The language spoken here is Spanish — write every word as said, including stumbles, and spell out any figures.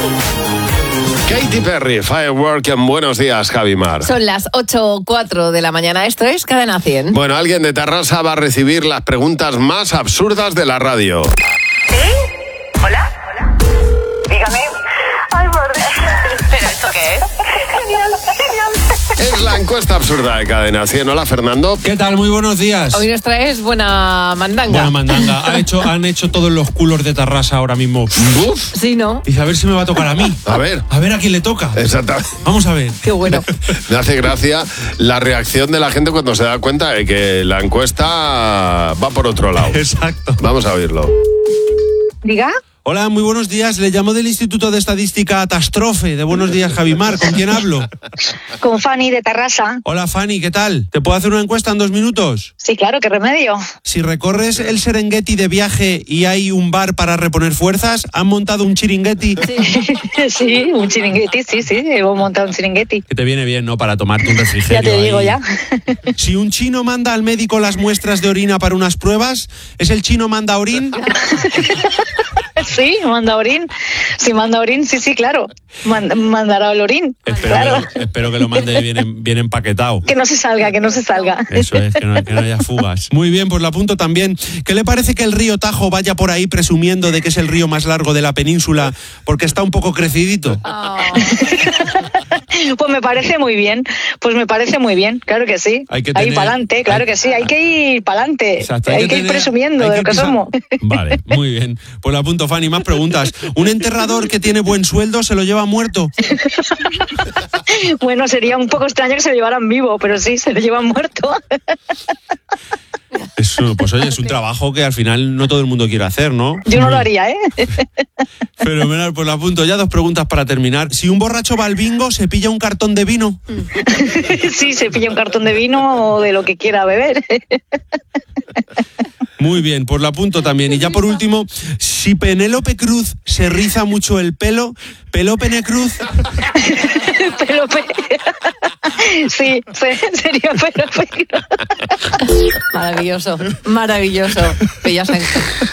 Katy Perry, Firework, en Buenos Días, Javi Mar. Son las ocho o cuatro de la mañana, esto es Cadena cien. Bueno, alguien de Tarrasa va a recibir las preguntas más absurdas de la radio. ¿Sí? ¿Hola? ¿Hola? Dígame. Ay, por Dios. ¿Pero esto qué es? Genial, genial. Es la encuesta absurda de Cadena cien. Hola, Fernando. ¿Qué tal? Muy buenos días. Hoy nos traes buena mandanga. Buena mandanga. Ha hecho, han hecho todos los culos de Tarrasa ahora mismo. Uf. Sí, ¿no? Dice, a ver si me va a tocar a mí. A ver. A ver a quién le toca. Exactamente. Vamos a ver. Qué bueno. Me hace gracia la reacción de la gente cuando se da cuenta de que la encuesta va por otro lado. Exacto. Vamos a oírlo. ¿Diga? Hola, muy buenos días. Le llamo del Instituto de Estadística Atastrofe. De Buenos Días, Javimar. ¿Con quién hablo? Con Fanny de Tarrasa. Hola, Fanny, ¿qué tal? ¿Te puedo hacer una encuesta en dos minutos? Sí, claro, qué remedio. Si recorres el Serengeti de viaje y hay un bar para reponer fuerzas, ¿han montado un chiringueti? Sí, un chiringueti, sí, sí, hemos montado un chiringueti. Que te viene bien, ¿no? Para tomarte un refrigerio. Ya te digo, ahí. ya. Si un chino manda al médico las muestras de orina para unas pruebas, ¿es el chino manda orín? Sí, manda orín. Si manda orín, sí, sí, claro. Mand- mandará el orín. Espero, Claro. que, espero que lo mande bien, bien empaquetado. Que no se salga, que no se salga. Eso es, que no, que no haya fugas. Muy bien, pues lo apunto también. ¿Qué le parece que el río Tajo vaya por ahí presumiendo de que es el río más largo de la península porque está un poco crecidito? Oh. Pues me parece muy bien. Pues me parece muy bien, claro que sí. Hay que Ahí tener- para adelante, claro hay- que sí. Hay que ir para adelante. Exacto, Hay, que ir tener- presumiendo hay de lo que pisar- somos. Vale, muy bien. Pues lo apunto, Fanny. Más preguntas. ¿Un enterrador que tiene buen sueldo se lo lleva muerto? Bueno, sería un poco extraño que se lo llevaran vivo, pero sí, se lo llevan muerto. Eso, pues oye, es un trabajo que al final no todo el mundo quiere hacer, ¿no? Yo no lo haría, ¿eh? Fenomenal, pues lo apunto. Ya dos preguntas para terminar. Si un borracho va al bingo, ¿se pilla un cartón de vino? Sí, se pilla un cartón de vino o de lo que quiera beber. Muy bien, pues lo apunto también. Y ya por último, si Penélope Cruz se riza mucho el pelo, ¿Pelópene Cruz? Pero, pe- sí, se- sería pero, pero. Maravilloso, maravilloso. Que ya se-